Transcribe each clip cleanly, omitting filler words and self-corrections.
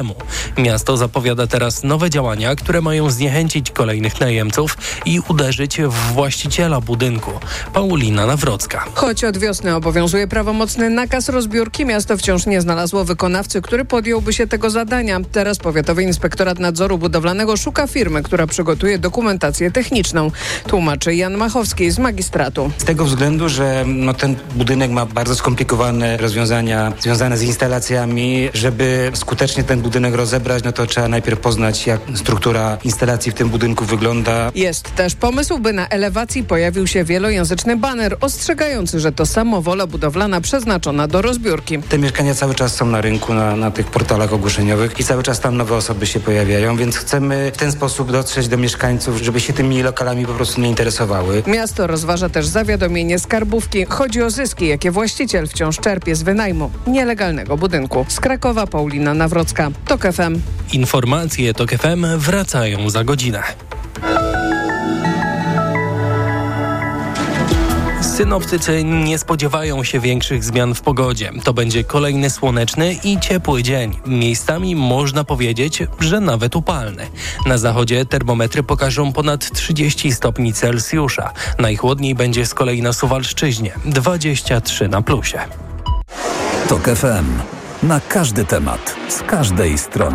Miasto zapowiada teraz nowe działania, które mają zniechęcić kolejnych najemców i uderzyć w właściciela budynku. Paulina Nawrocka. Choć od wiosny obowiązuje prawomocny nakaz rozbiórki, miasto wciąż nie znalazło wykonawcy, który podjąłby się tego zadania. Teraz Powiatowy Inspektorat Nadzoru Budowlanego szuka firmy, która przygotuje dokumentację techniczną. Tłumaczy Jan Machowski z magistratu. Z tego względu, że ten budynek ma bardzo skomplikowane rozwiązania związane z instalacjami. Żeby skutecznie ten budynek rozebrać, to trzeba najpierw poznać, jak struktura instalacji w tym budynku wygląda. Jest też pomysł, by na elewacji pojawił się wielojęzyczny baner ostrzegający, że to samowola budowlana przeznaczona do rozbiórki. Te mieszkania cały czas są na rynku, na tych portalach ogłoszeniowych i cały czas tam nowe osoby się pojawiają, więc chcemy w ten sposób dotrzeć do mieszkańców, żeby się tymi lokalami po prostu nie interesowały. Miasto rozważa też zawiadomienie skarbówki. Chodzi o zyski, jakie właściciel wciąż czerpie z wynajmu nielegalnego budynku. Z Krakowa Paulina Nawrocka, TOK FM. Informacje TOK FM wracają za godzinę. Synoptycy nie spodziewają się większych zmian w pogodzie. To będzie kolejny słoneczny i ciepły dzień. Miejscami można powiedzieć, że nawet upalny. Na zachodzie termometry pokażą ponad 30 stopni Celsjusza. Najchłodniej będzie z kolei na Suwalszczyźnie. 23 na plusie. TOK FM. Na każdy temat. Z każdej strony.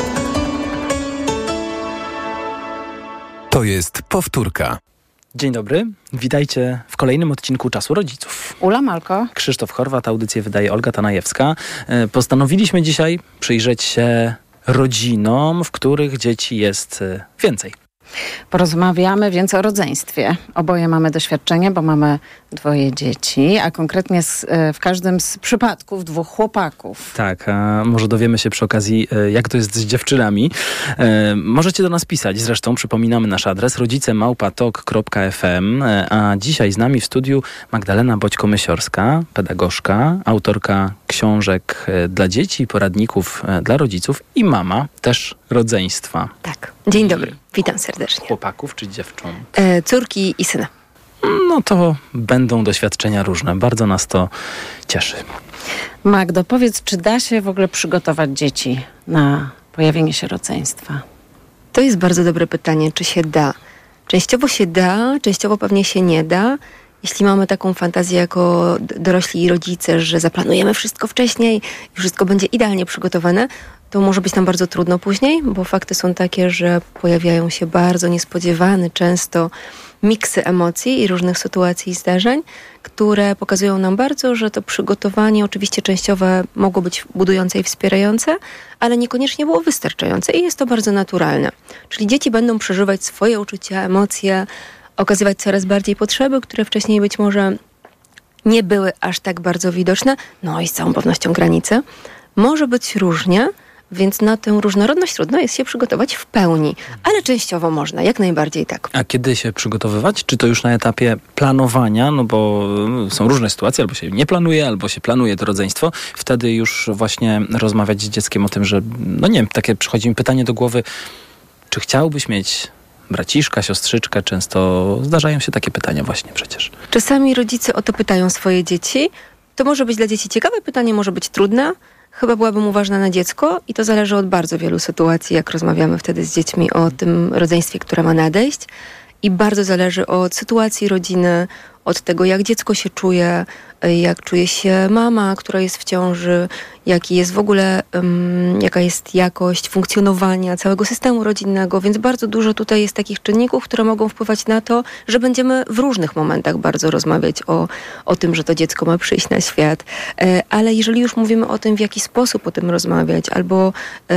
To jest powtórka. Dzień dobry, witajcie w kolejnym odcinku Czasu Rodziców. Ula Malko. Krzysztof Chorwat, audycję wydaje Olga Tanajewska. Postanowiliśmy dzisiaj przyjrzeć się rodzinom, w których dzieci jest więcej. Porozmawiamy więc o rodzeństwie. Oboje mamy doświadczenie, bo mamy 2 dzieci, a konkretnie w każdym z przypadków 2 chłopaków. Tak, a może dowiemy się przy okazji, jak to jest z dziewczynami. Możecie do nas pisać, zresztą przypominamy nasz adres rodzice@tok.fm, a dzisiaj z nami w studiu Magdalena Boćko-Mysiorska, pedagogzka, autorka książek dla dzieci, poradników dla rodziców i mama też rodzeństwa. Tak. Dzień dobry. Witam serdecznie. Chłopaków czy dziewcząt? Córki i syna. No to będą doświadczenia różne. Bardzo nas to cieszy. Magdo, powiedz, czy da się w ogóle przygotować dzieci na pojawienie się rodzeństwa? To jest bardzo dobre pytanie, czy się da. Częściowo się da, częściowo pewnie się nie da. Jeśli mamy taką fantazję jako dorośli rodzice, że zaplanujemy wszystko wcześniej i wszystko będzie idealnie przygotowane, to może być nam bardzo trudno później, bo fakty są takie, że pojawiają się bardzo niespodziewane często miksy emocji i różnych sytuacji i zdarzeń, które pokazują nam bardzo, że to przygotowanie oczywiście częściowe mogło być budujące i wspierające, ale niekoniecznie było wystarczające i jest to bardzo naturalne. Czyli dzieci będą przeżywać swoje uczucia, emocje, okazywać coraz bardziej potrzeby, które wcześniej być może nie były aż tak bardzo widoczne, no i z całą pewnością granice. Może być różnie, więc na tę różnorodność trudno jest się przygotować w pełni, ale częściowo można, jak najbardziej tak. A kiedy się przygotowywać? Czy to już na etapie planowania? No bo są różne sytuacje, albo się nie planuje, albo się planuje to rodzeństwo. Wtedy już właśnie rozmawiać z dzieckiem o tym, że no nie wiem, takie przychodzi mi pytanie do głowy, czy chciałbyś mieć braciszka, siostrzyczkę? Często zdarzają się takie pytania właśnie przecież. Czasami rodzice o to pytają swoje dzieci. To może być dla dzieci ciekawe pytanie, może być trudne. Chyba byłabym uważna na dziecko i to zależy od bardzo wielu sytuacji, jak rozmawiamy wtedy z dziećmi o tym rodzeństwie, które ma nadejść. I bardzo zależy od sytuacji rodziny, od tego, jak dziecko się czuje, jak czuje się mama, która jest w ciąży, jaki jest w ogóle, jaka jest jakość funkcjonowania całego systemu rodzinnego, więc bardzo dużo tutaj jest takich czynników, które mogą wpływać na to, że będziemy w różnych momentach bardzo rozmawiać o tym, że to dziecko ma przyjść na świat. Ale jeżeli już mówimy o tym, w jaki sposób o tym rozmawiać, albo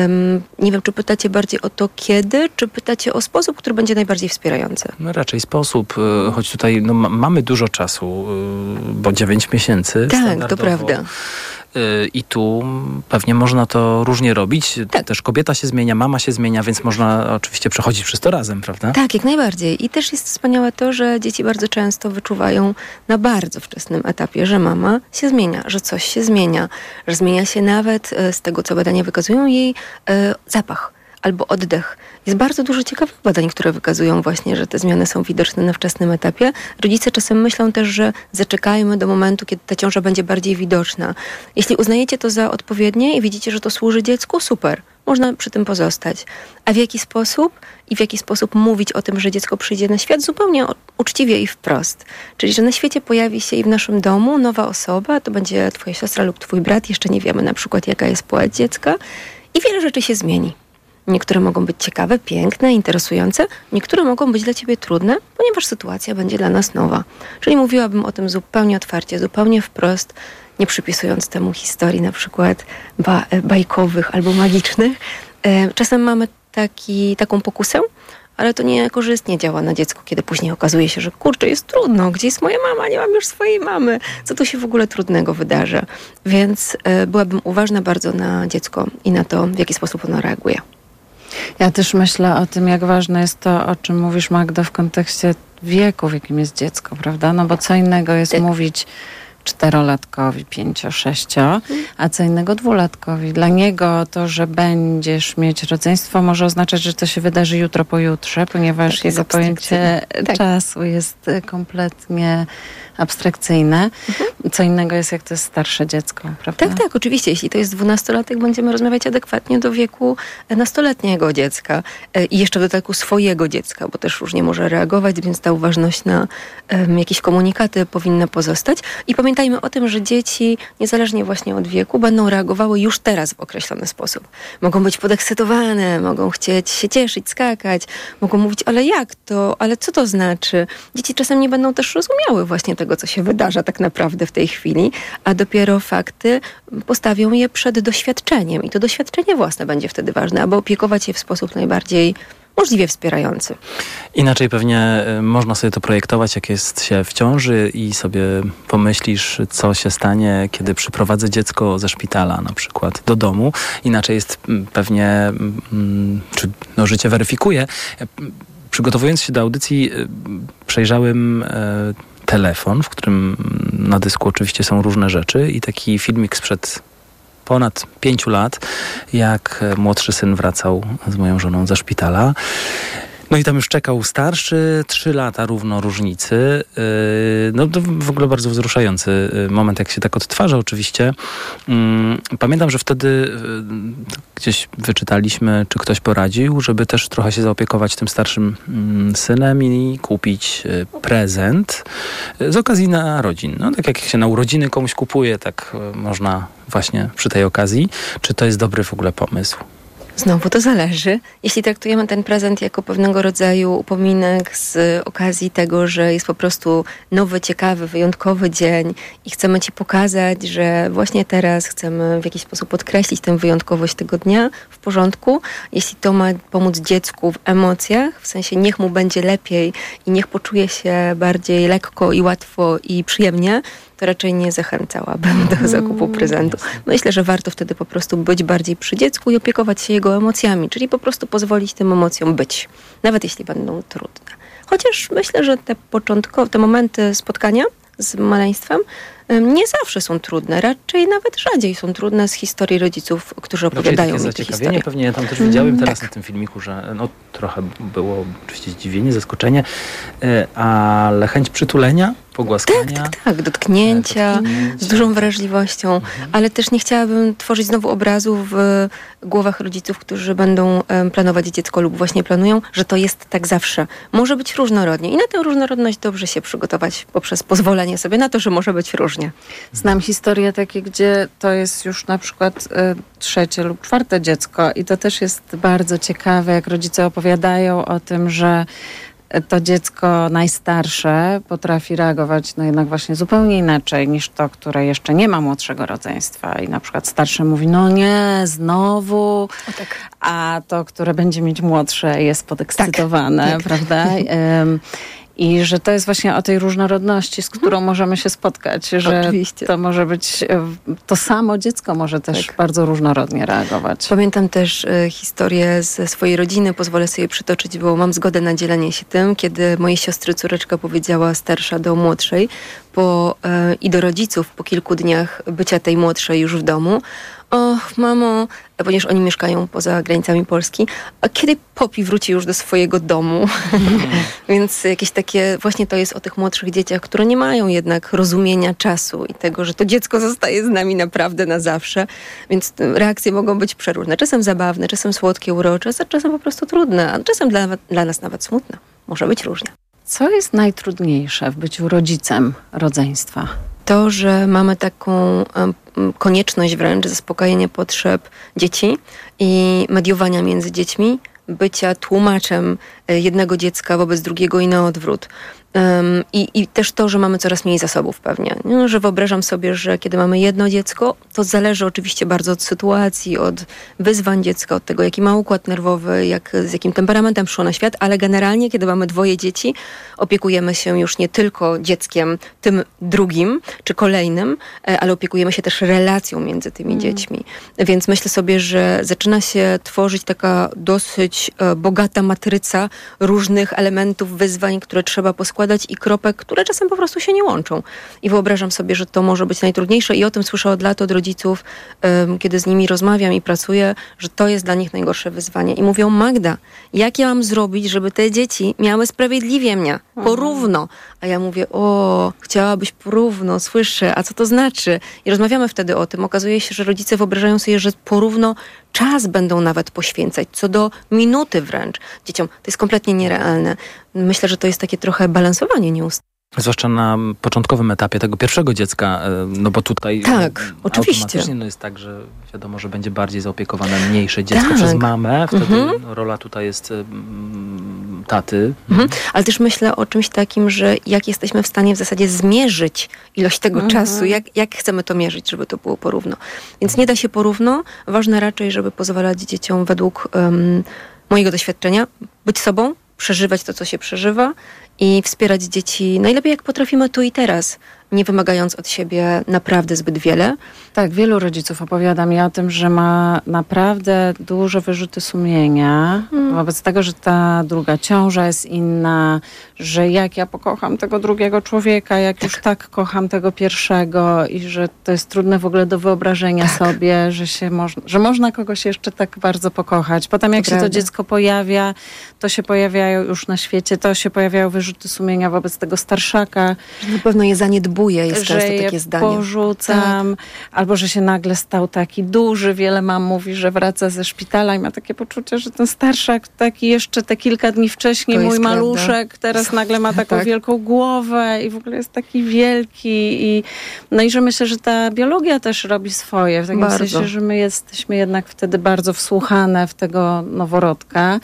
nie wiem, czy pytacie bardziej o to kiedy, czy pytacie o sposób, który będzie najbardziej wspierający? No raczej sposób, choć tutaj mamy dużo czasu, bo 9 miesięcy. Tak, to prawda. I tu pewnie można to różnie robić. Tak. Też kobieta się zmienia, mama się zmienia, więc można oczywiście przechodzić przez to razem, prawda? Tak, jak najbardziej. I też jest wspaniałe to, że dzieci bardzo często wyczuwają na bardzo wczesnym etapie, że mama się zmienia, że coś się zmienia, że zmienia się nawet z tego, co badania wykazują, jej zapach albo oddech. Jest bardzo dużo ciekawych badań, które wykazują właśnie, że te zmiany są widoczne na wczesnym etapie. Rodzice czasem myślą też, że zaczekajmy do momentu, kiedy ta ciąża będzie bardziej widoczna. Jeśli uznajecie to za odpowiednie i widzicie, że to służy dziecku, super. można przy tym pozostać. A w jaki sposób? I w jaki sposób mówić o tym, że dziecko przyjdzie na świat? Zupełnie uczciwie i wprost. Czyli, że na świecie pojawi się i w naszym domu nowa osoba, to będzie twoja siostra lub twój brat, jeszcze nie wiemy na przykład, jaka jest płeć dziecka i wiele rzeczy się zmieni. Niektóre mogą być ciekawe, piękne, interesujące, niektóre mogą być dla ciebie trudne, ponieważ sytuacja będzie dla nas nowa. Czyli mówiłabym o tym zupełnie otwarcie, zupełnie wprost, nie przypisując temu historii na przykład bajkowych albo magicznych. Czasem mamy taką pokusę, ale to niekorzystnie działa na dziecko, kiedy później okazuje się, że kurczę, jest trudno, gdzie jest moja mama, nie mam już swojej mamy, co tu się w ogóle trudnego wydarzy. Więc byłabym uważna bardzo na dziecko i na to, w jaki sposób ono reaguje. Ja też myślę o tym, jak ważne jest to, o czym mówisz, Magdo, w kontekście wieku, w jakim jest dziecko, prawda? No bo co innego jest mówić 4-latkowi, 5-6, a co innego 2-latkowi. Dla niego to, że będziesz mieć rodzeństwo, może oznaczać, że to się wydarzy jutro, pojutrze, ponieważ jego pojęcie czasu jest kompletnie abstrakcyjne. Co innego jest, jak to jest starsze dziecko, prawda? Tak, oczywiście. Jeśli to jest 12-latek, będziemy rozmawiać adekwatnie do wieku nastoletniego dziecka i jeszcze do wieku swojego dziecka, bo też różnie może reagować, więc ta uważność na jakieś komunikaty powinna pozostać. I pamiętajmy o tym, że dzieci, niezależnie właśnie od wieku, będą reagowały już teraz w określony sposób. Mogą być podekscytowane, mogą chcieć się cieszyć, skakać, mogą mówić, ale jak to, ale co to znaczy? Dzieci czasem nie będą też rozumiały właśnie tego, co się wydarza tak naprawdę w tej chwili, a dopiero fakty postawią je przed doświadczeniem. I to doświadczenie własne będzie wtedy ważne, aby opiekować je w sposób najbardziej możliwie wspierający. Inaczej pewnie można sobie to projektować, jak jest się w ciąży i sobie pomyślisz, co się stanie, kiedy przyprowadzę dziecko ze szpitala na przykład do domu. Inaczej jest pewnie, czy życie weryfikuje. Przygotowując się do audycji, przejrzałem telefon, w którym na dysku oczywiście są różne rzeczy i taki filmik sprzed ponad 5 lat, jak młodszy syn wracał z moją żoną ze szpitala. No i tam już czekał starszy, 3 lata równo różnicy. No to w ogóle bardzo wzruszający moment, jak się tak odtwarza oczywiście. Pamiętam, że wtedy gdzieś wyczytaliśmy, czy ktoś poradził, żeby też trochę się zaopiekować tym starszym synem i kupić prezent z okazji narodzin. No tak jak się na urodziny komuś kupuje, tak można właśnie przy tej okazji. Czy to jest dobry w ogóle pomysł? Znowu to zależy. Jeśli traktujemy ten prezent jako pewnego rodzaju upominek z okazji tego, że jest po prostu nowy, ciekawy, wyjątkowy dzień i chcemy ci pokazać, że właśnie teraz chcemy w jakiś sposób podkreślić tę wyjątkowość tego dnia, w porządku. Jeśli to ma pomóc dziecku w emocjach, w sensie niech mu będzie lepiej i niech poczuje się bardziej lekko i łatwo i przyjemnie, to raczej nie zachęcałabym do zakupu prezentu. Myślę, że warto wtedy po prostu być bardziej przy dziecku i opiekować się jego emocjami, czyli po prostu pozwolić tym emocjom być, nawet jeśli będą trudne. Chociaż myślę, że te momenty spotkania z maleństwem nie zawsze są trudne, raczej nawet rzadziej są trudne z historii rodziców, którzy opowiadają mi te historie. Pewnie ja tam też widziałem teraz na tym filmiku, że trochę było oczywiście zdziwienie, zaskoczenie, ale chęć przytulenia, pogłaskania. Tak, dotknięcia, z dużą wrażliwością, ale też nie chciałabym tworzyć znowu obrazu w głowach rodziców, którzy będą planować dziecko lub właśnie planują, że to jest tak zawsze. Może być różnorodnie i na tę różnorodność dobrze się przygotować poprzez pozwolenie sobie na to, że może być różnie. Znam historie takie, gdzie to jest już na przykład 3. lub 4. dziecko i to też jest bardzo ciekawe, jak rodzice opowiadają o tym, że to dziecko najstarsze potrafi reagować no jednak właśnie zupełnie inaczej niż to, które jeszcze nie ma młodszego rodzeństwa. I na przykład starsze mówi, no nie, znowu. A to, które będzie mieć młodsze, jest podekscytowane, prawda? I że to jest właśnie o tej różnorodności, z którą możemy się spotkać, że oczywiście. To może być, to samo dziecko może też bardzo różnorodnie reagować. Pamiętam też historię ze swojej rodziny, pozwolę sobie przytoczyć, bo mam zgodę na dzielenie się tym, kiedy mojej siostry córeczka powiedziała starsza do młodszej, i do rodziców po kilku dniach bycia tej młodszej już w domu: och, mamo, ponieważ oni mieszkają poza granicami Polski, a kiedy Poppy wróci już do swojego domu? Więc jakieś takie, właśnie to jest o tych młodszych dzieciach, które nie mają jednak rozumienia czasu i tego, że to dziecko zostaje z nami naprawdę na zawsze. Więc reakcje mogą być przeróżne. Czasem zabawne, czasem słodkie, urocze, a czasem po prostu trudne, a czasem dla nas nawet smutne. Może być różnie. Co jest najtrudniejsze w byciu rodzicem rodzeństwa? To, że mamy taką konieczność wręcz zaspokajania potrzeb dzieci i mediowania między dziećmi, bycia tłumaczem jednego dziecka wobec drugiego i na odwrót. I też to, że mamy coraz mniej zasobów pewnie. No, że wyobrażam sobie, że kiedy mamy jedno dziecko, to zależy oczywiście bardzo od sytuacji, od wyzwań dziecka, od tego, jaki ma układ nerwowy, z jakim temperamentem przyszło na świat, ale generalnie, kiedy mamy 2 dzieci, opiekujemy się już nie tylko dzieckiem, tym drugim czy kolejnym, ale opiekujemy się też relacją między tymi dziećmi. Więc myślę sobie, że zaczyna się tworzyć taka dosyć bogata matryca różnych elementów, wyzwań, które trzeba poskładać i kropek, które czasem po prostu się nie łączą. I wyobrażam sobie, że to może być najtrudniejsze i o tym słyszę od lat od rodziców, kiedy z nimi rozmawiam i pracuję, że to jest dla nich najgorsze wyzwanie. I mówią: Magda, jak ja mam zrobić, żeby te dzieci miały sprawiedliwie mnie, porówno? A ja mówię: o, chciałabyś porówno, słyszę, a co to znaczy? I rozmawiamy wtedy o tym. Okazuje się, że rodzice wyobrażają sobie, że porówno czas będą nawet poświęcać, co do minuty wręcz dzieciom. To jest kompletnie nierealne. Myślę, że to jest takie trochę balansowanie nieustanne. Zwłaszcza na początkowym etapie tego pierwszego dziecka, no bo tutaj oczywiście. Automatycznie jest tak, że wiadomo, że będzie bardziej zaopiekowane mniejsze dziecko przez mamę. Wtedy rola tutaj jest taty. Ale też myślę o czymś takim, że jak jesteśmy w stanie w zasadzie zmierzyć ilość tego czasu, jak chcemy to mierzyć, żeby to było porówno. Więc nie da się porówno. Ważne raczej, żeby pozwalać dzieciom według mojego doświadczenia być sobą, przeżywać to, co się przeżywa i wspierać dzieci najlepiej jak potrafimy tu i teraz, nie wymagając od siebie naprawdę zbyt wiele. Tak, wielu rodziców opowiada mi o tym, że ma naprawdę duże wyrzuty sumienia wobec tego, że ta druga ciąża jest inna, że jak ja pokocham tego drugiego człowieka, jak już tak kocham tego pierwszego i że to jest trudne w ogóle do wyobrażenia sobie, że można kogoś jeszcze tak bardzo pokochać. Potem jak się to dziecko pojawia, to się pojawiają już na świecie, to się pojawiają wyrzuty sumienia wobec tego starszaka. Że na pewno je zaniedbuję, jest często takie zdanie. Porzucam, albo że się nagle stał taki duży. Wiele mam mówi, że wraca ze szpitala i ma takie poczucie, że ten starszak taki jeszcze te kilka dni wcześniej, mój maluszek, teraz nagle ma taką wielką głowę i w ogóle jest taki wielki. No i że myślę, że ta biologia też robi swoje. W takim sensie, że my jesteśmy jednak wtedy bardzo wsłuchane w tego noworodka.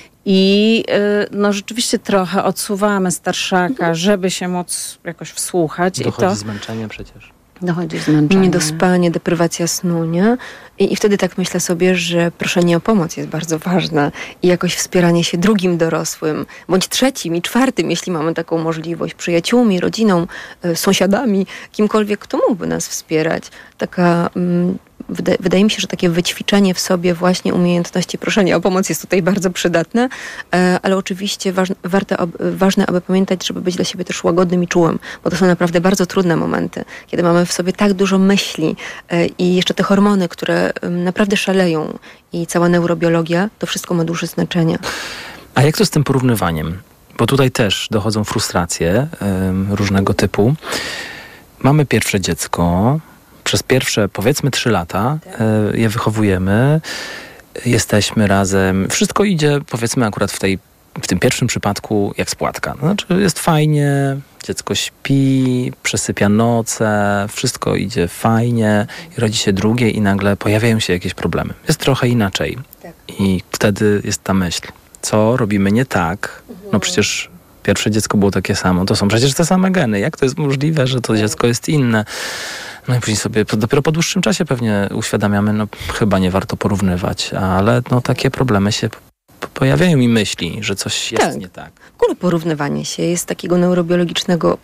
I no rzeczywiście trochę odsuwamy starszaka, żeby się móc jakoś wsłuchać. Dochodzi zmęczenie przecież. Dochodzi zmęczenie. Niedospanie, deprywacja snu, nie? I wtedy tak myślę sobie, że proszenie o pomoc jest bardzo ważne i jakoś wspieranie się drugim dorosłym, bądź trzecim i czwartym, jeśli mamy taką możliwość, przyjaciółmi, rodziną, sąsiadami, kimkolwiek, kto mógłby nas wspierać. Taka... Wydaje mi się, że takie wyćwiczenie w sobie właśnie umiejętności proszenia o pomoc jest tutaj bardzo przydatne, ale oczywiście ważne, aby pamiętać, żeby być dla siebie też łagodnym i czułym, bo to są naprawdę bardzo trudne momenty, kiedy mamy w sobie tak dużo myśli i jeszcze te hormony, które naprawdę szaleją i cała neurobiologia, to wszystko ma duże znaczenie. A jak to z tym porównywaniem? Bo tutaj też dochodzą frustracje różnego typu. Mamy pierwsze dziecko, przez pierwsze, powiedzmy 3 lata je wychowujemy, jesteśmy razem, wszystko idzie, powiedzmy akurat w tym pierwszym przypadku jak z płatka. Znaczy jest fajnie, dziecko śpi, przesypia noce, wszystko idzie fajnie i rodzi się drugie i nagle pojawiają się jakieś problemy. Jest trochę inaczej. I wtedy jest ta myśl, co robimy nie tak? No przecież pierwsze dziecko było takie samo, to są przecież te same geny. Jak to jest możliwe, że to dziecko jest inne? No i później sobie dopiero po dłuższym czasie pewnie uświadamiamy, no chyba nie warto porównywać, ale no takie problemy się pojawiają mi myśli, że coś jest nie tak. W ogóle porównywanie się jest takiego neurobiologicznego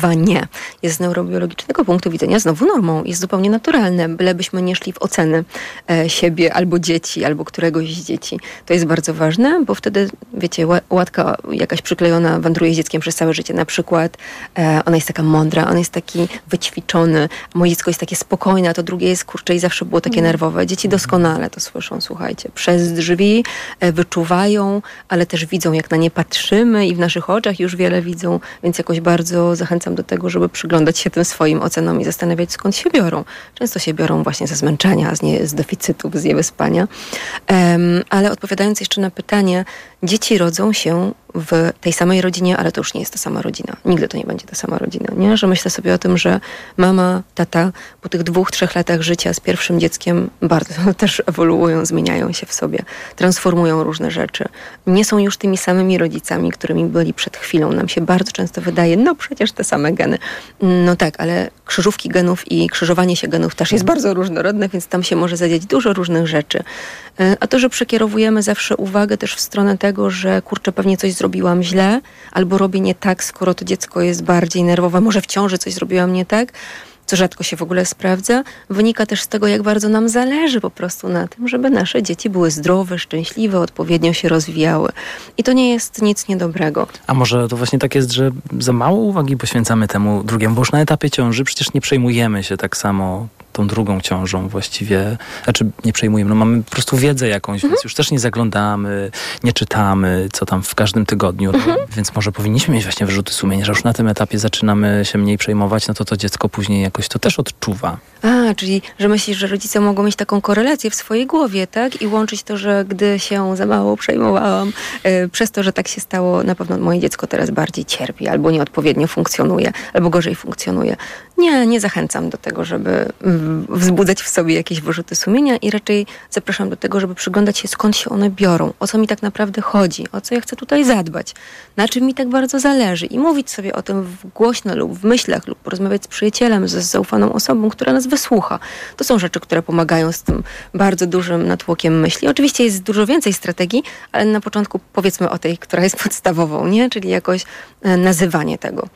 punktu widzenia znowu normą. Jest zupełnie naturalne, bylebyśmy nie szli w oceny siebie albo dzieci, albo któregoś z dzieci. To jest bardzo ważne, bo wtedy, wiecie, łatka jakaś przyklejona wędruje z dzieckiem przez całe życie. Na przykład ona jest taka mądra, on jest taki wyćwiczony, moje dziecko jest takie spokojne, a to drugie jest, kurczę, i zawsze było takie nerwowe. Dzieci doskonale to słyszą, słuchajcie. Przez drzwi wyczuwają, ale też widzą, jak na nie patrzymy i w naszych oczach już wiele widzą, więc jakoś bardzo zachęcam do tego, żeby przyglądać się tym swoim ocenom i zastanawiać, skąd się biorą. Często się biorą właśnie ze zmęczenia, z deficytów, z niewyspania. Ale odpowiadając jeszcze na pytanie, dzieci rodzą się w tej samej rodzinie, ale to już nie jest ta sama rodzina. Nigdy to nie będzie ta sama rodzina, nie? Że myślę sobie o tym, że mama, tata po tych 2-3 latach życia z pierwszym dzieckiem bardzo też ewoluują, zmieniają się w sobie, transformują różne rzeczy. Nie są już tymi samymi rodzicami, którymi byli przed chwilą. Nam się bardzo często wydaje, no przecież te same geny. No tak, ale krzyżówki genów i krzyżowanie się genów też jest bardzo różnorodne, więc tam się może zadziać dużo różnych rzeczy. A to, że przekierowujemy zawsze uwagę też w stronę tego, że kurczę, pewnie coś zrobiłam źle, albo robię nie tak, skoro to dziecko jest bardziej nerwowe, może w ciąży coś zrobiłam nie tak, co rzadko się w ogóle sprawdza, wynika też z tego, jak bardzo nam zależy po prostu na tym, żeby nasze dzieci były zdrowe, szczęśliwe, odpowiednio się rozwijały. I to nie jest nic niedobrego. A może to właśnie tak jest, że za mało uwagi poświęcamy temu drugiemu, bo już na etapie ciąży przecież nie przejmujemy się tak samo tą drugą ciążą właściwie, znaczy nie przejmujemy, no mamy po prostu wiedzę jakąś, więc już też nie zaglądamy, nie czytamy, co tam w każdym tygodniu, więc może powinniśmy mieć właśnie wyrzuty sumienia, że już na tym etapie zaczynamy się mniej przejmować, no to dziecko później jakoś to też odczuwa. Czyli, że myślisz, że rodzice mogą mieć taką korelację w swojej głowie, tak? I łączyć to, że gdy się za mało przejmowałam, przez to, że tak się stało, na pewno moje dziecko teraz bardziej cierpi, albo nieodpowiednio funkcjonuje, albo gorzej funkcjonuje. Nie zachęcam do tego, żeby wzbudzać w sobie jakieś wyrzuty sumienia i raczej zapraszam do tego, żeby przyglądać się, skąd się one biorą, o co mi tak naprawdę chodzi, o co ja chcę tutaj zadbać, na czym mi tak bardzo zależy i mówić sobie o tym głośno lub w myślach lub porozmawiać z przyjacielem, z zaufaną osobą, która nas wysłucha. To są rzeczy, które pomagają z tym bardzo dużym natłokiem myśli. Oczywiście jest dużo więcej strategii, ale na początku powiedzmy o tej, która jest podstawową, nie? Czyli jakoś nazywanie tego.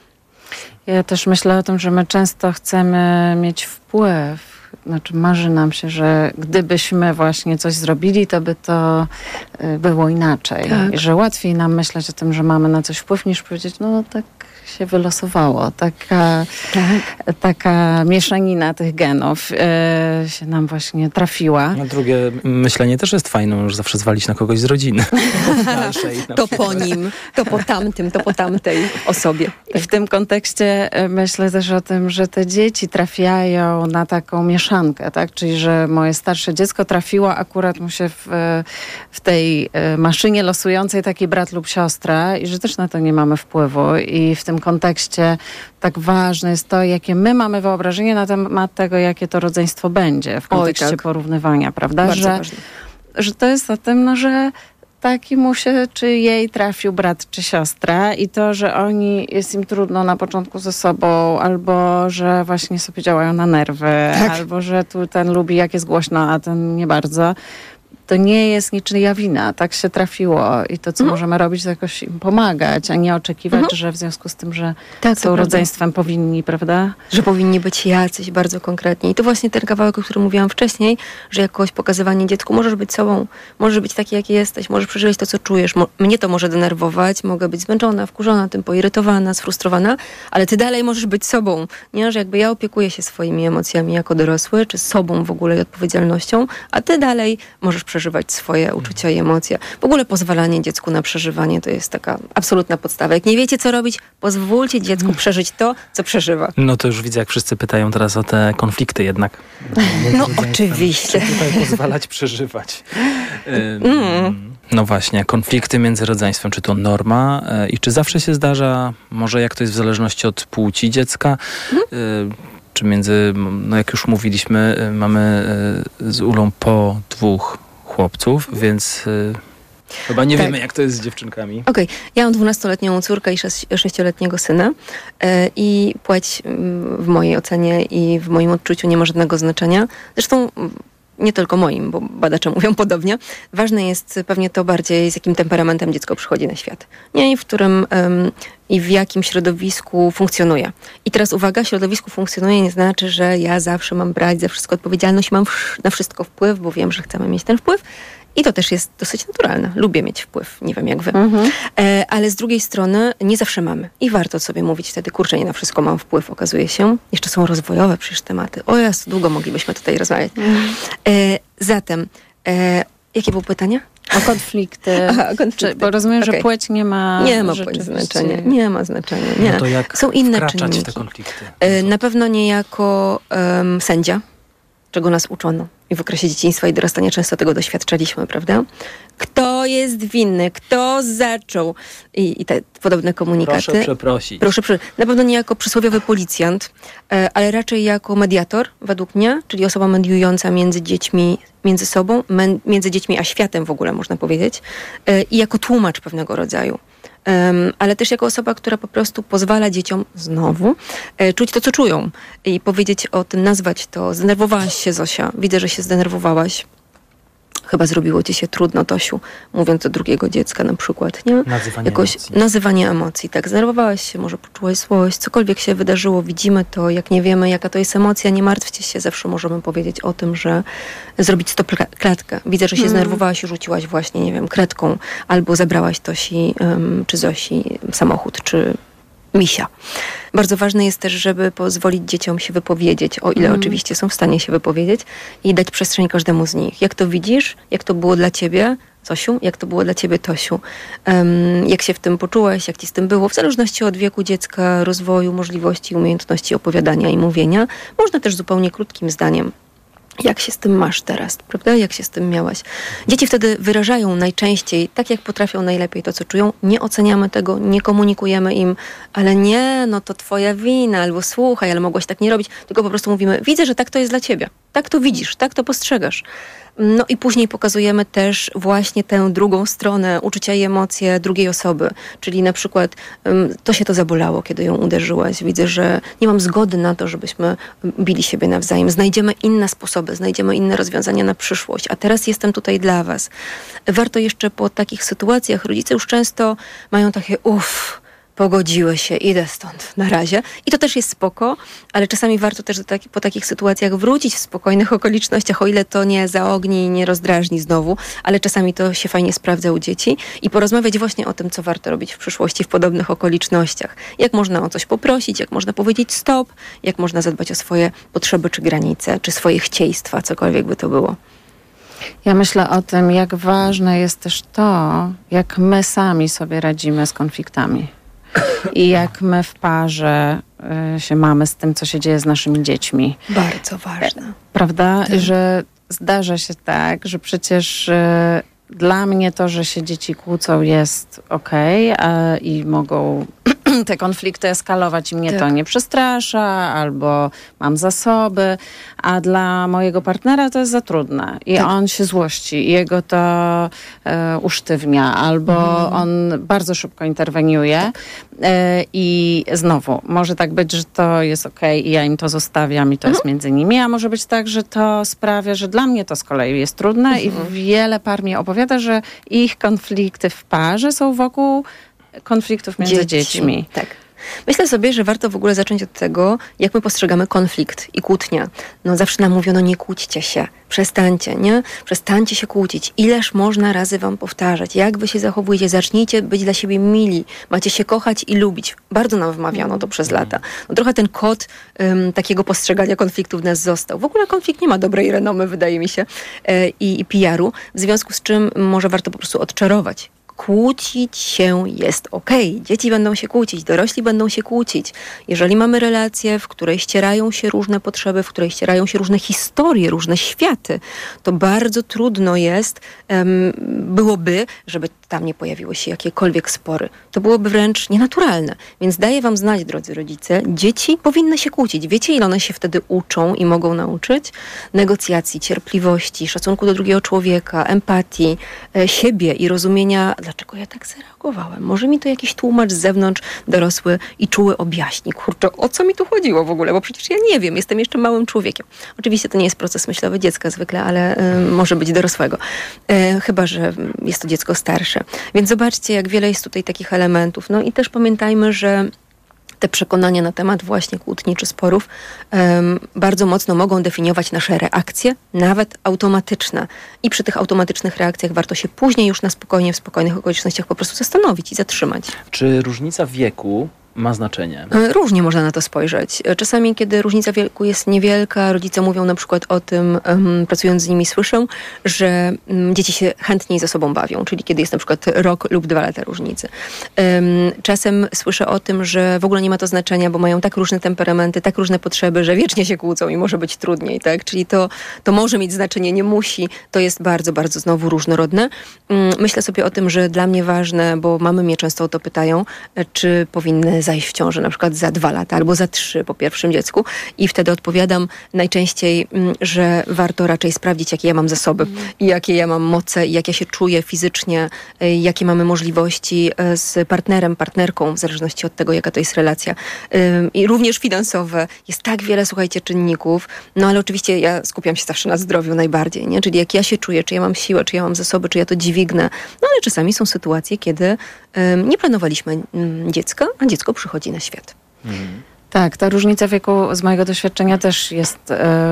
Ja też myślę o tym, że my często chcemy mieć wpływ. Znaczy marzy nam się, że gdybyśmy właśnie coś zrobili, to by to było inaczej. Tak. I że łatwiej nam myśleć o tym, że mamy na coś wpływ, niż powiedzieć, no tak się wylosowało. Taka mieszanina tych genów się nam właśnie trafiła. A drugie myślenie też jest fajne, już zawsze zwalić na kogoś z rodziny. To po nim, to po tamtym, to po tamtej osobie. I w tym kontekście myślę też o tym, że te dzieci trafiają na taką mieszankę, tak? Czyli, że moje starsze dziecko trafiło, akurat mu się w tej maszynie losującej taki brat lub siostra i że też na to nie mamy wpływu. I w tym kontekście tak ważne jest to, jakie my mamy wyobrażenie na temat tego, jakie to rodzeństwo będzie w kontekście porównywania, prawda? Bardzo ważne. Że to jest o tym, że taki mu się, czy jej trafił brat, czy siostra i to, że jest im trudno na początku ze sobą, albo że właśnie sobie działają na nerwy, albo że tu ten lubi, jak jest głośno, a ten nie bardzo. To nie jest niczyja wina, tak się trafiło i to, co możemy robić, to jakoś im pomagać, a nie oczekiwać, że w związku z tym, że są rodzeństwem, powinni, prawda? Że powinni być jacyś bardzo konkretnie. I to właśnie ten kawałek, o którym mówiłam wcześniej, że jakoś pokazywanie dziecku, możesz być sobą, możesz być taki, jaki jesteś, możesz przeżywać to, co czujesz. Mnie to może denerwować, mogę być zmęczona, wkurzona, tym poirytowana, sfrustrowana, ale ty dalej możesz być sobą, nie? Że jakby ja opiekuję się swoimi emocjami jako dorosły, czy sobą w ogóle i odpowiedzialnością, a ty dalej możesz przeżywać swoje uczucia i emocje. W ogóle pozwalanie dziecku na przeżywanie to jest taka absolutna podstawa. Jak nie wiecie, co robić, pozwólcie dziecku przeżyć to, co przeżywa. No to już widzę, jak wszyscy pytają teraz o te konflikty jednak. No oczywiście. Czy tutaj pozwalać przeżywać? No właśnie, konflikty między rodzeństwem, czy to norma i czy zawsze się zdarza, może jak to jest w zależności od płci dziecka, czy między, no jak już mówiliśmy, mamy z Ulą po 2 chłopców, więc chyba nie wiemy, jak to jest z dziewczynkami. Okej. Ja mam 12-letnią córkę i 6-letniego syna i płeć w mojej ocenie i w moim odczuciu nie ma żadnego znaczenia. Zresztą nie tylko moim, bo badacze mówią podobnie, ważne jest pewnie to bardziej, z jakim temperamentem dziecko przychodzi na świat. Nie, i w którym i w jakim środowisku funkcjonuje. I teraz uwaga, środowisku funkcjonuje nie znaczy, że ja zawsze mam brać za wszystko odpowiedzialność, mam na wszystko wpływ, bo wiem, że chcemy mieć ten wpływ. I to też jest dosyć naturalne. Lubię mieć wpływ, nie wiem jak wy. Ale z drugiej strony nie zawsze mamy. I warto sobie mówić wtedy, kurczę, nie na wszystko mam wpływ, okazuje się. Jeszcze są rozwojowe przecież tematy. O Jezu, długo moglibyśmy tutaj rozmawiać. Zatem, jakie było pytanie? O konflikty. Aha, konflikty. Bo rozumiem, że płeć nie ma znaczenia. Nie ma znaczenia. Nie. No to jak są inne wkraczać czynniki. w te konflikty? Na pewno nie jako sędzia, czego nas uczono. I w okresie dzieciństwa i dorastania często tego doświadczaliśmy, prawda? Kto jest winny? Kto zaczął? I te podobne komunikaty. Proszę przeprosić. Na pewno nie jako przysłowiowy policjant, ale raczej jako mediator, według mnie, czyli osoba mediująca między dziećmi, między sobą, między dziećmi a światem w ogóle, można powiedzieć. I jako tłumacz pewnego rodzaju. Ale też jako osoba, która po prostu pozwala dzieciom znowu czuć to, co czują i powiedzieć o tym, nazwać to. Zdenerwowałaś się, Zosia. Widzę, że się zdenerwowałaś. Chyba zrobiło ci się trudno, Tosiu, mówiąc do drugiego dziecka na przykład, nie? Nazywanie emocji, tak. Zdenerwowałaś się, może poczułaś złość, cokolwiek się wydarzyło, widzimy to, jak nie wiemy, jaka to jest emocja, nie martwcie się, zawsze możemy powiedzieć o tym, że zrobić stop klatkę. Widzę, że się zdenerwowałaś i rzuciłaś właśnie, nie wiem, kredką, albo zabrałaś Tosi czy Zosi samochód, czy misia. Bardzo ważne jest też, żeby pozwolić dzieciom się wypowiedzieć, o ile oczywiście są w stanie się wypowiedzieć i dać przestrzeń każdemu z nich. Jak to widzisz? Jak to było dla ciebie, Zosiu? Jak to było dla ciebie, Tosiu? Jak się w tym poczułaś? Jak ci z tym było? W zależności od wieku dziecka, rozwoju, możliwości, umiejętności opowiadania i mówienia. Można też zupełnie krótkim zdaniem. Jak się z tym masz teraz, prawda? Jak się z tym miałaś? Dzieci wtedy wyrażają najczęściej, tak jak potrafią najlepiej to, co czują. Nie oceniamy tego, nie komunikujemy im, ale nie, no to twoja wina, albo słuchaj, ale mogłaś tak nie robić. Tylko po prostu mówimy, widzę, że tak to jest dla ciebie. Tak to widzisz, tak to postrzegasz. No i później pokazujemy też właśnie tę drugą stronę, uczucia i emocje drugiej osoby. Czyli na przykład to się to zabolało, kiedy ją uderzyłaś. Widzę, że nie mam zgody na to, żebyśmy bili siebie nawzajem. Znajdziemy inne sposoby, znajdziemy inne rozwiązania na przyszłość. A teraz jestem tutaj dla was. Warto jeszcze po takich sytuacjach, rodzice już często mają takie pogodziły się, idę stąd na razie. I to też jest spoko, ale czasami warto też po takich sytuacjach wrócić w spokojnych okolicznościach, o ile to nie zaogni i nie rozdrażni znowu, ale czasami to się fajnie sprawdza u dzieci i porozmawiać właśnie o tym, co warto robić w przyszłości w podobnych okolicznościach. Jak można o coś poprosić, jak można powiedzieć stop, jak można zadbać o swoje potrzeby czy granice, czy swoje chcieństwa, cokolwiek by to było. Ja myślę o tym, jak ważne jest też to, jak my sami sobie radzimy z konfliktami. I jak my w parze się mamy z tym, co się dzieje z naszymi dziećmi. Bardzo ważne. Prawda? Tak. Że zdarza się tak, że przecież dla mnie to, że się dzieci kłócą jest okej, i mogą te konflikty eskalować i mnie to nie przestrasza, albo mam zasoby, a dla mojego partnera to jest za trudne i on się złości i jego to usztywnia, albo on bardzo szybko interweniuje i znowu, może tak być, że to jest okej i ja im to zostawiam i to jest między nimi, a może być tak, że to sprawia, że dla mnie to z kolei jest trudne i wiele par mi opowiada, że ich konflikty w parze są wokół konfliktów między dziećmi. Tak. Myślę sobie, że warto w ogóle zacząć od tego, jak my postrzegamy konflikt i kłótnię. No zawsze nam mówiono, nie kłóćcie się, przestańcie, nie? Przestańcie się kłócić. Ileż można razy wam powtarzać? Jak wy się zachowujecie? Zacznijcie być dla siebie mili. Macie się kochać i lubić. Bardzo nam wmawiano to przez lata. No, trochę ten kod takiego postrzegania konfliktu w nas został. W ogóle konflikt nie ma dobrej renomy, wydaje mi się, i PR-u, w związku z czym może warto po prostu odczarować. Kłócić się jest okej. Dzieci będą się kłócić, dorośli będą się kłócić. Jeżeli mamy relację, w której ścierają się różne potrzeby, w której ścierają się różne historie, różne światy, to bardzo trudno jest, byłoby, żeby tam nie pojawiły się jakiekolwiek spory. To byłoby wręcz nienaturalne. Więc daję wam znać, drodzy rodzice, dzieci powinny się kłócić. Wiecie, ile one się wtedy uczą i mogą nauczyć? Negocjacji, cierpliwości, szacunku do drugiego człowieka, empatii, siebie i rozumienia, dlaczego ja tak zareagowałem? Może mi to jakiś tłumacz z zewnątrz, dorosły i czuły objaśni. Kurczę, o co mi tu chodziło w ogóle? Bo przecież ja nie wiem, jestem jeszcze małym człowiekiem. Oczywiście to nie jest proces myślowy dziecka zwykle, ale może być dorosłego. Chyba że jest to dziecko starsze. Więc zobaczcie, jak wiele jest tutaj takich elementów. No i też pamiętajmy, że te przekonania na temat właśnie kłótni czy sporów bardzo mocno mogą definiować nasze reakcje, nawet automatyczne. I przy tych automatycznych reakcjach warto się później już na spokojnie, w spokojnych okolicznościach po prostu zastanowić i zatrzymać. Czy różnica wieku ma znaczenie? Różnie można na to spojrzeć. Czasami, kiedy różnica wieku jest niewielka, rodzice mówią na przykład o tym, pracując z nimi słyszę, że dzieci się chętniej ze sobą bawią, czyli kiedy jest na przykład rok lub 2 lata różnicy. Czasem słyszę o tym, że w ogóle nie ma to znaczenia, bo mają tak różne temperamenty, tak różne potrzeby, że wiecznie się kłócą i może być trudniej, tak? Czyli to może mieć znaczenie, nie musi. To jest bardzo, bardzo znowu różnorodne. Myślę sobie o tym, że dla mnie ważne, bo mamy mnie często o to pytają, czy powinny zajść w ciąży na przykład za 2 lata albo za 3 po pierwszym dziecku i wtedy odpowiadam najczęściej, że warto raczej sprawdzić, jakie ja mam zasoby i jakie ja mam moce i jak ja się czuję fizycznie, jakie mamy możliwości z partnerem, partnerką, w zależności od tego, jaka to jest relacja. I również finansowe. Jest tak wiele, słuchajcie, czynników, no ale oczywiście ja skupiam się zawsze na zdrowiu najbardziej, nie? Czyli jak ja się czuję, czy ja mam siłę, czy ja mam zasoby, czy ja to dźwignę. No ale czasami są sytuacje, kiedy nie planowaliśmy dziecka, a dziecko przychodzi na świat. Tak, ta różnica wieku z mojego doświadczenia też jest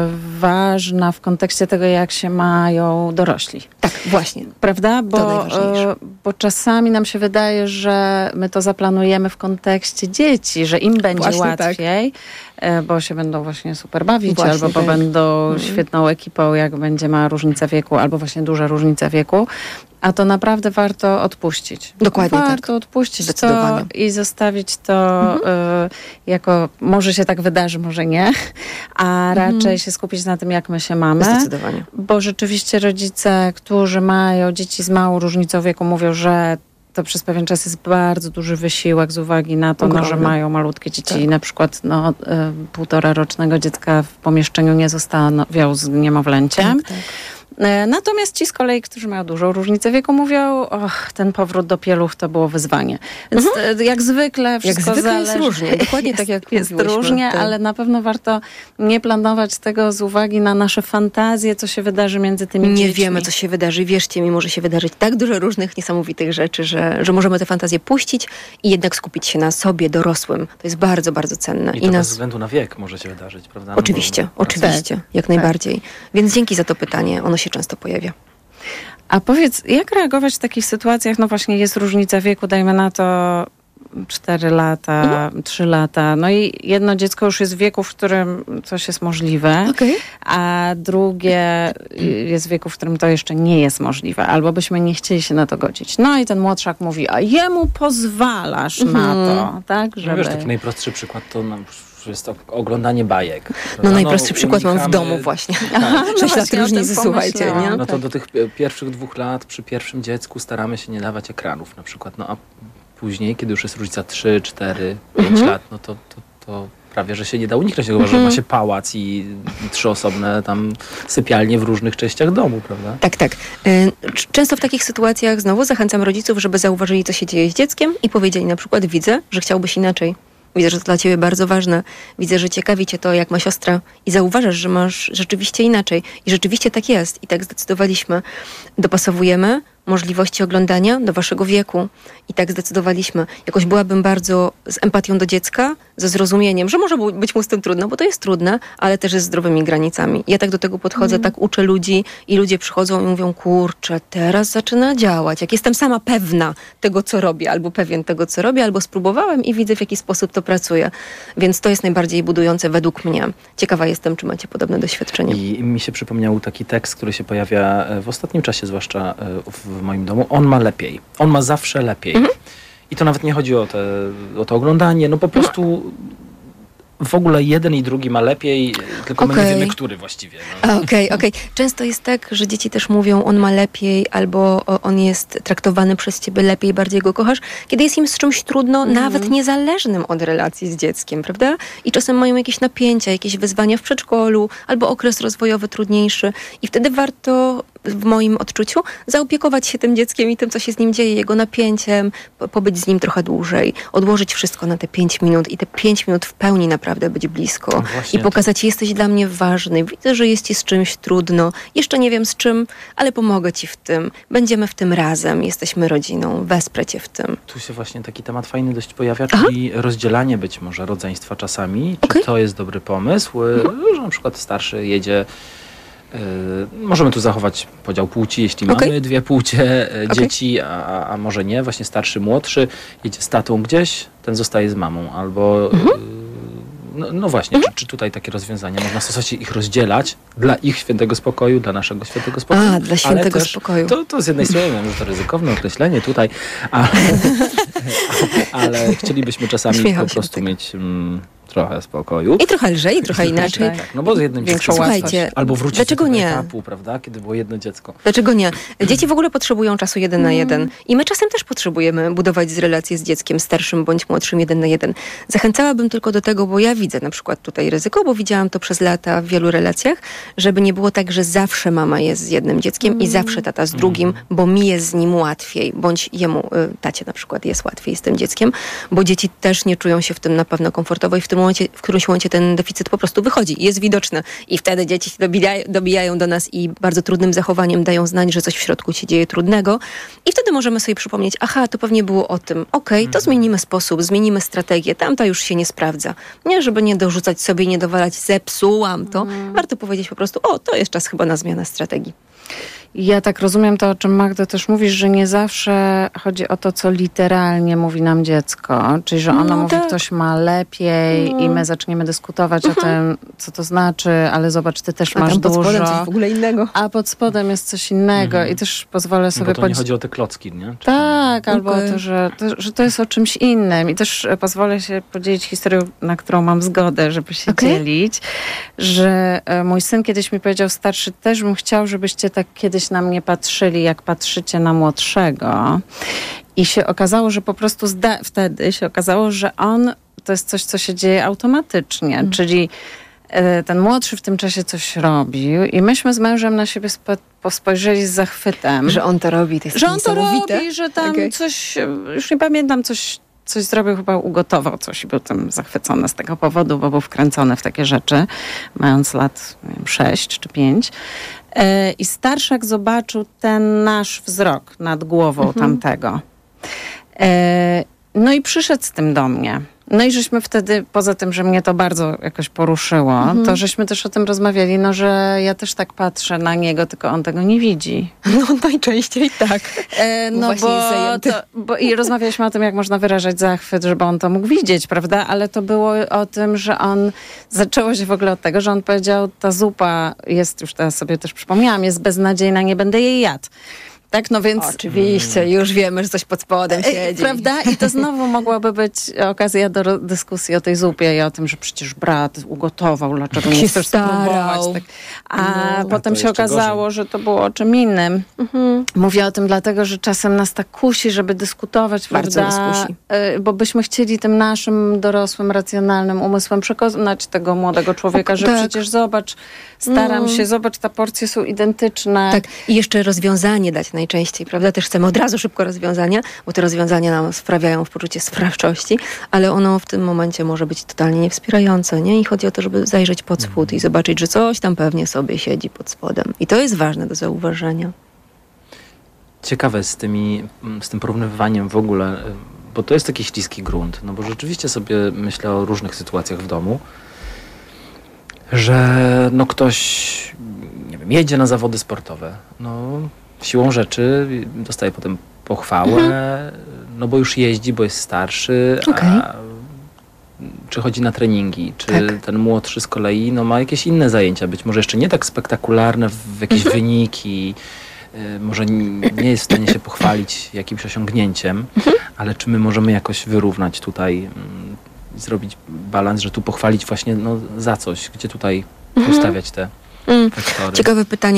ważna w kontekście tego, jak się mają dorośli. Tak, właśnie. Prawda? najważniejsze. Bo czasami nam się wydaje, że my to zaplanujemy w kontekście dzieci, że im będzie Właśnie łatwiej, bo się będą właśnie super bawić, Właśnie albo bo tak. będą świetną ekipą, jak będzie mała różnica wieku, albo właśnie duża różnica wieku. A to naprawdę warto odpuścić. Dokładnie tak. Warto odpuścić to Zdecydowanie. i zostawić to jako, może się tak wydarzy, może nie, a raczej się skupić na tym, jak my się mamy. Zdecydowanie. Bo rzeczywiście rodzice, którzy mają dzieci z małą różnicą wieku, mówią, że to przez pewien czas jest bardzo duży wysiłek z uwagi na to, że mają malutkie dzieci. Tak. Na przykład 1,5-rocznego dziecka w pomieszczeniu nie zostawiał z niemowlęciem. Tak. Natomiast ci z kolei, którzy mają dużą różnicę wieku, mówią, ten powrót do pieluch to było wyzwanie. Więc jak zwykle wszystko jest różnie. Dokładnie tak jak jest mówiłyśmy. różnie, Tak. ale na pewno warto nie planować tego z uwagi na nasze fantazje, co się wydarzy między tymi dziećmi. Nie wiemy, co się wydarzy. Wierzcie mi, może się wydarzyć tak dużo różnych niesamowitych rzeczy, że możemy te fantazje puścić i jednak skupić się na sobie, dorosłym. To jest bardzo, bardzo cenne. I to bez względu na wiek może się wydarzyć, prawda? No Oczywiście, jak najbardziej. Więc dzięki za to pytanie. Ono się często pojawia. A powiedz, jak reagować w takich sytuacjach? No właśnie jest różnica wieku, dajmy na to 4 lata, 3 lata. No i jedno dziecko już jest w wieku, w którym coś jest możliwe, a drugie jest w wieku, w którym to jeszcze nie jest możliwe. Albo byśmy nie chcieli się na to godzić. No i ten młodszak mówi, a jemu pozwalasz na to, tak? Żeby... No wiesz, taki najprostszy przykład to jest oglądanie bajek. No najprostszy przykład mam w domu właśnie. 6 lat różnicy, słuchajcie. Nie? No to do tych pierwszych 2 lat przy pierwszym dziecku staramy się nie dawać ekranów na przykład. No a później, kiedy już jest różnica 3, 4, 5 lat, no to prawie, że się nie da uniknąć tego, że ma się pałac i 3 osobne tam sypialnie w różnych częściach domu, prawda? Tak. Często w takich sytuacjach znowu zachęcam rodziców, żeby zauważyli, co się dzieje z dzieckiem i powiedzieli na przykład, widzę, że chciałbyś inaczej. Widzę, że to dla ciebie bardzo ważne. Widzę, że ciekawi cię to, jak ma siostra i zauważasz, że masz rzeczywiście inaczej. I rzeczywiście tak jest. I tak zdecydowaliśmy. Dopasowujemy możliwości oglądania do waszego wieku. I tak zdecydowaliśmy. Jakoś byłabym bardzo z empatią do dziecka, ze zrozumieniem, że może być mu z tym trudno, bo to jest trudne, ale też z zdrowymi granicami. Ja tak do tego podchodzę, tak uczę ludzi i ludzie przychodzą i mówią, kurczę, teraz zaczyna działać. Jak jestem sama pewna tego, co robię, albo pewien tego, co robię, albo spróbowałem i widzę, w jaki sposób to pracuje. Więc to jest najbardziej budujące według mnie. Ciekawa jestem, czy macie podobne doświadczenie. I mi się przypomniał taki tekst, który się pojawia w ostatnim czasie, zwłaszcza w moim domu. On ma lepiej. On ma zawsze lepiej. I to nawet nie chodzi o to oglądanie, no po prostu w ogóle jeden i drugi ma lepiej, tylko my nie wiemy, który właściwie. No. Okej. Często jest tak, że dzieci też mówią, on ma lepiej, albo on jest traktowany przez ciebie lepiej, bardziej go kochasz, kiedy jest im z czymś trudno, nawet niezależnym od relacji z dzieckiem, prawda? I czasem mają jakieś napięcia, jakieś wyzwania w przedszkolu, albo okres rozwojowy trudniejszy. I wtedy warto w moim odczuciu, zaopiekować się tym dzieckiem i tym, co się z nim dzieje, jego napięciem, pobyć z nim trochę dłużej, odłożyć wszystko na te 5 minut i te 5 minut w pełni naprawdę być blisko i pokazać, jesteś dla mnie ważny, widzę, że jest ci z czymś trudno, jeszcze nie wiem z czym, ale pomogę ci w tym, będziemy w tym razem, jesteśmy rodziną, wesprę cię w tym. Tu się właśnie taki temat fajny dość pojawia, czyli rozdzielanie być może rodzeństwa czasami. Czy to jest dobry pomysł, że na przykład starszy jedzie. Możemy tu zachować podział płci, jeśli mamy dwie płcie dzieci, a może nie. Właśnie starszy, młodszy jedzie z tatą gdzieś, ten zostaje z mamą. Albo no właśnie, czy tutaj takie rozwiązania można stosować, ich rozdzielać dla ich świętego spokoju, dla naszego świętego spokoju. Dla świętego spokoju. To z jednej strony wiem, że to ryzykowne określenie tutaj, ale chcielibyśmy czasami po prostu mieć trochę spokoju. I trochę lżej, i trochę inaczej. Tak, no bo z jednym dzieckiem. Słuchajcie, albo wrócić dlaczego do tego nie? etapu, prawda, kiedy było jedno dziecko. Dlaczego nie? Dzieci w ogóle potrzebują czasu 1 na 1. I my czasem też potrzebujemy budować relacje z dzieckiem starszym bądź młodszym 1 na 1. Zachęcałabym tylko do tego, bo ja widzę na przykład tutaj ryzyko, bo widziałam to przez lata w wielu relacjach, żeby nie było tak, że zawsze mama jest z jednym dzieckiem i zawsze tata z drugim, bo mi jest z nim łatwiej, bądź jemu, tacie na przykład, jest łatwiej z tym dzieckiem, bo dzieci też nie czują się w tym na pewno komfortowo i w którymś momencie ten deficyt po prostu wychodzi, jest widoczny i wtedy dzieci się dobijają do nas i bardzo trudnym zachowaniem dają znać, że coś w środku się dzieje trudnego i wtedy możemy sobie przypomnieć, to pewnie było o tym, to zmienimy sposób, zmienimy strategię, tamta już się nie sprawdza. Nie, żeby nie dorzucać sobie i nie dowalać, zepsułam to. Warto powiedzieć po prostu, to jest czas chyba na zmianę strategii. Ja tak rozumiem to, o czym Magdo też mówisz, że nie zawsze chodzi o to, co literalnie mówi nam dziecko, czyli że ono mówi, ktoś ma lepiej i my zaczniemy dyskutować o tym, co to znaczy, ale zobacz, ty też masz dużo. Pod spodem coś w ogóle innego. A pod spodem jest coś innego i też pozwolę sobie... Bo to nie chodzi o te klocki, nie? Tak, albo o to, że to jest o czymś innym i też pozwolę się podzielić historią, na którą mam zgodę, żeby się dzielić, że mój syn kiedyś mi powiedział, starszy, też bym chciał, żebyście tak kiedyś na mnie patrzyli, jak patrzycie na młodszego. I się okazało, że po prostu wtedy się okazało, że to jest coś, co się dzieje automatycznie. Czyli ten młodszy w tym czasie coś robił i myśmy z mężem na siebie spojrzeli z zachwytem. Że on to robi, to jest że on to robi, że tam coś, już nie pamiętam, coś zrobił, chyba ugotował coś i był tym zachwycony z tego powodu, bo był wkręcony w takie rzeczy, mając lat 6 czy 5. I starszak zobaczył ten nasz wzrok nad głową tamtego. No i przyszedł z tym do mnie. No i żeśmy wtedy, poza tym, że mnie to bardzo jakoś poruszyło, to żeśmy też o tym rozmawiali, że ja też tak patrzę na niego, tylko on tego nie widzi. No najczęściej tak. I rozmawialiśmy o tym, jak można wyrażać zachwyt, żeby on to mógł widzieć, prawda? Ale to było o tym, że zaczęło się w ogóle od tego, że on powiedział, ta zupa jest, już teraz sobie też przypomniałam, jest beznadziejna, nie będę jej jadł. Tak, no więc... Oczywiście, już wiemy, że coś pod spodem siedzi. Prawda? I to znowu mogłaby być okazja do dyskusji o tej zupie i o tym, że przecież brat ugotował, dlaczego nie chcesz spróbować. Tak. A potem się okazało, że to było o czym innym. Mówię o tym dlatego, że czasem nas tak kusi, żeby dyskutować, bardzo prawda? nas kusi. Bo byśmy chcieli tym naszym dorosłym, racjonalnym umysłem przekonać tego młodego człowieka, że przecież zobacz, staram się, zobacz, te porcje są identyczne. Tak, i jeszcze rozwiązanie dać najczęściej, prawda? Też chcemy od razu szybko rozwiązania, bo te rozwiązania nam sprawiają w poczucie sprawczości, ale ono w tym momencie może być totalnie niewspierające, nie? I chodzi o to, żeby zajrzeć pod spód i zobaczyć, że coś tam pewnie sobie siedzi pod spodem. I to jest ważne do zauważenia. Ciekawe z tym porównywaniem w ogóle, bo to jest taki śliski grunt, no bo rzeczywiście sobie myślę o różnych sytuacjach w domu, że ktoś, nie wiem, jedzie na zawody sportowe, siłą rzeczy dostaje potem pochwałę, bo już jeździ, bo jest starszy, czy chodzi na treningi, czy ten młodszy z kolei ma jakieś inne zajęcia, być może jeszcze nie tak spektakularne w jakieś wyniki, może nie jest w stanie się pochwalić jakimś osiągnięciem, ale czy my możemy jakoś wyrównać tutaj, zrobić balans, że tu pochwalić właśnie za coś, gdzie tutaj ustawiać te faktory. Ciekawe pytanie.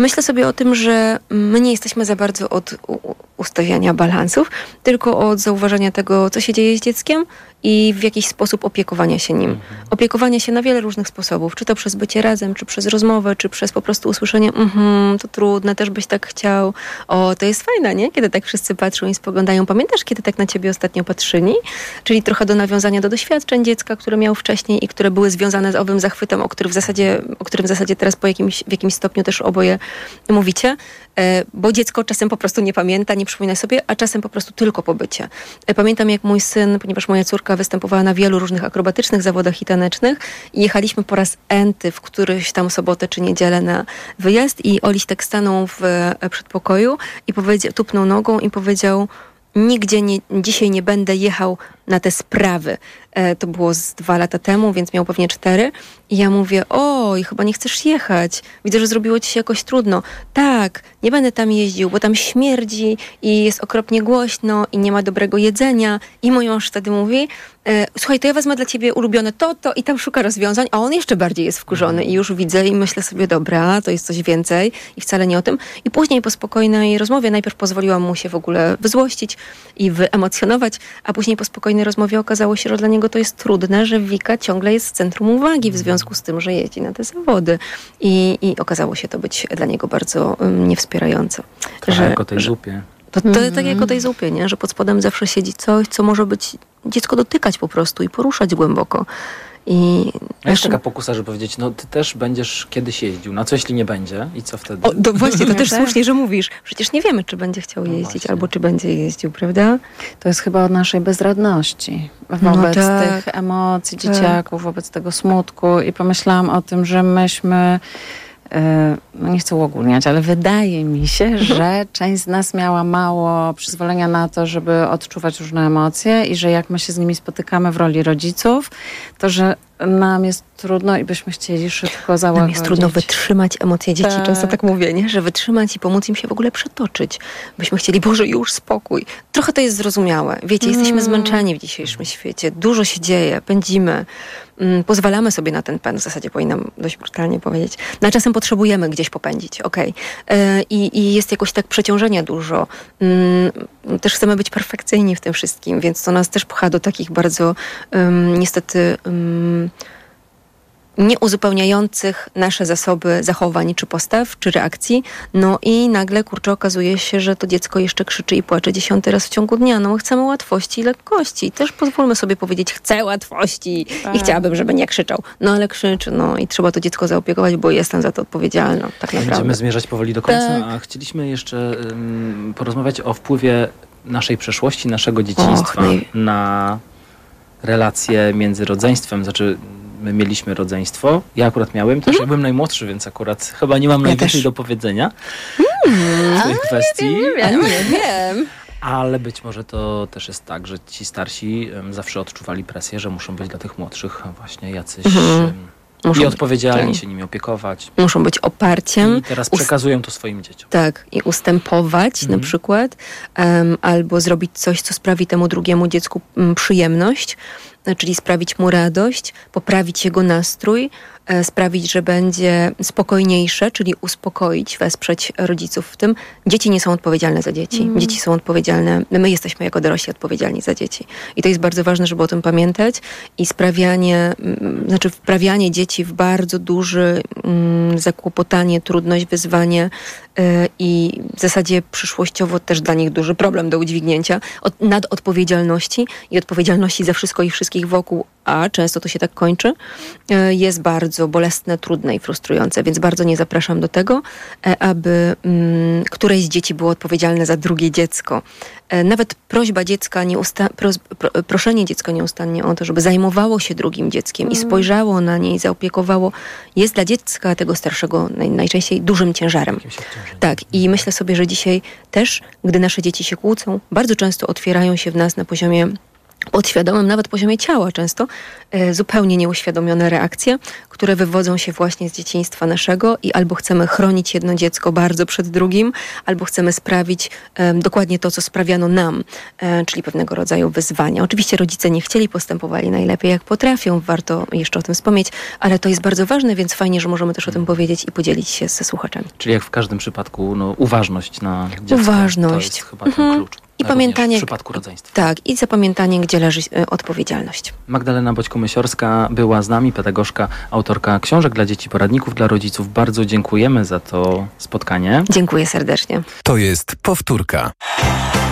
Myślę sobie o tym, że my nie jesteśmy za bardzo od ustawiania balansów, tylko od zauważania tego, co się dzieje z dzieckiem i w jakiś sposób opiekowania się nim. Opiekowania się na wiele różnych sposobów, czy to przez bycie razem, czy przez rozmowę, czy przez po prostu usłyszenie to trudne, też byś tak chciał. O, to jest fajne, nie? Kiedy tak wszyscy patrzą i spoglądają. Pamiętasz, kiedy tak na ciebie ostatnio patrzyli? Czyli trochę do nawiązania do doświadczeń dziecka, które miał wcześniej i które były związane z owym zachwytem, o którym w zasadzie teraz w jakimś stopniu też oboje mówicie. Bo dziecko czasem po prostu nie pamięta, nie przypomina sobie, a czasem po prostu tylko pobycie. Pamiętam, jak mój syn, ponieważ moja córka występowała na wielu różnych akrobatycznych zawodach i tanecznych i jechaliśmy po raz enty w któryś tam sobotę czy niedzielę na wyjazd i Oliś tak stanął w przedpokoju i tupnął nogą i powiedział: dzisiaj nie będę jechał na te sprawy. To było z 2 lata temu, więc miał pewnie 4. I ja mówię: oj, chyba nie chcesz jechać. Widzę, że zrobiło ci się jakoś trudno. Tak, nie będę tam jeździł, bo tam śmierdzi i jest okropnie głośno i nie ma dobrego jedzenia. I mój mąż wtedy mówi: słuchaj, to ja wezmę dla ciebie ulubione to i tam szuka rozwiązań, a on jeszcze bardziej jest wkurzony i już widzę i myślę sobie: dobra, to jest coś więcej i wcale nie o tym. I później po spokojnej rozmowie najpierw pozwoliłam mu się w ogóle wyzłościć i wyemocjonować, a później po spokojnej rozmowie okazało się, że dla niego to jest trudne, że Wika ciągle jest w centrum uwagi w związku z tym, że jeździ na te zawody. I okazało się to być dla niego bardzo niewspierające. Trochę jak o tej zupie. To tak jak o tej zupie, nie? Że pod spodem zawsze siedzi coś, co może być dziecko dotykać po prostu i poruszać głęboko. A jest taka pokusa, żeby powiedzieć: no ty też będziesz kiedyś jeździł. No co jeśli nie będzie? I co wtedy? Właśnie, to też słusznie, że mówisz. Przecież nie wiemy, czy będzie chciał jeździć, albo czy będzie jeździł, prawda? To jest chyba od naszej bezradności wobec tych emocji dzieciaków, wobec tego smutku. I pomyślałam o tym, że myśmy... nie chcę uogólniać, ale wydaje mi się, że część z nas miała mało przyzwolenia na to, żeby odczuwać różne emocje i że jak my się z nimi spotykamy w roli rodziców, to że nam jest trudno i byśmy chcieli szybko załagodzić. Nam jest trudno wytrzymać emocje dzieci. Tak. Często tak mówię, nie? Że wytrzymać i pomóc im się w ogóle przetoczyć. Byśmy chcieli: Boże, już spokój. Trochę to jest zrozumiałe. Wiecie, jesteśmy zmęczeni w dzisiejszym świecie. Dużo się dzieje, pędzimy. Pozwalamy sobie na ten pęd, w zasadzie powinnam dość brutalnie powiedzieć. No a czasem potrzebujemy gdzieś popędzić, okej. I jest jakoś tak przeciążenia dużo. Też chcemy być perfekcyjni w tym wszystkim, więc to nas też pcha do takich bardzo niestety nieuzupełniających nasze zasoby zachowań, czy postaw, czy reakcji. No i nagle, okazuje się, że to dziecko jeszcze krzyczy i płacze 10 raz w ciągu dnia. No my chcemy łatwości i lekkości. I też pozwólmy sobie powiedzieć: chcę łatwości i chciałabym, żeby nie krzyczał. No ale krzyczy, i trzeba to dziecko zaopiekować, bo jestem za to odpowiedzialna. Tak naprawdę. Będziemy zmierzać powoli do końca, a chcieliśmy jeszcze porozmawiać o wpływie naszej przeszłości, naszego dzieciństwa na relacje między rodzeństwem. Znaczy, my mieliśmy rodzeństwo. Ja akurat miałem też. Ja byłem najmłodszy, więc akurat chyba nie mam najwięcej do powiedzenia w tej kwestii. Nie wiem. Ale być może to też jest tak, że ci starsi zawsze odczuwali presję, że muszą być dla tych młodszych właśnie jacyś i odpowiedzialni, się nimi opiekować. Muszą być oparciem. I teraz przekazują to swoim dzieciom. Tak. I ustępować na przykład. Albo zrobić coś, co sprawi temu drugiemu dziecku przyjemność. Czyli sprawić mu radość, poprawić jego nastrój, sprawić, że będzie spokojniejsze, czyli uspokoić, wesprzeć rodziców w tym. Dzieci nie są odpowiedzialne za dzieci. Dzieci są odpowiedzialne, my jesteśmy jako dorośli odpowiedzialni za dzieci. I to jest bardzo ważne, żeby o tym pamiętać i wprawianie dzieci w bardzo duży zakłopotanie, trudność, wyzwanie i w zasadzie przyszłościowo też dla nich duży problem do udźwignięcia nadodpowiedzialności i odpowiedzialności za wszystko i wszystkich wokół, a często to się tak kończy, jest bardzo bolesne, trudne i frustrujące, więc bardzo nie zapraszam do tego, aby któreś z dzieci było odpowiedzialne za drugie dziecko. Nawet prośba dziecka, proszenie dziecka nieustannie o to, żeby zajmowało się drugim dzieckiem i spojrzało na nie i zaopiekowało, jest dla dziecka tego starszego najczęściej dużym ciężarem. Tak, i myślę sobie, że dzisiaj też, gdy nasze dzieci się kłócą, bardzo często otwierają się w nas na poziomie podświadomym, nawet poziomie ciała często, zupełnie nieuświadomione reakcje, które wywodzą się właśnie z dzieciństwa naszego i albo chcemy chronić jedno dziecko bardzo przed drugim, albo chcemy sprawić dokładnie to, co sprawiano nam, czyli pewnego rodzaju wyzwania. Oczywiście rodzice nie chcieli, postępowali najlepiej jak potrafią, warto jeszcze o tym wspomnieć, ale to jest bardzo ważne, więc fajnie, że możemy też o tym powiedzieć i podzielić się ze słuchaczami. Czyli jak w każdym przypadku, uważność na dziecko. Uważność. To jest chyba ten klucz. I pamiętanie, w przypadku rodzeństwa. Tak, i zapamiętanie, gdzie leży odpowiedzialność. Magdalena Boćko-Mysiorska była z nami, pedagogzka, autorka książek dla dzieci, poradników dla rodziców. Bardzo dziękujemy za to spotkanie. Dziękuję serdecznie. To jest powtórka.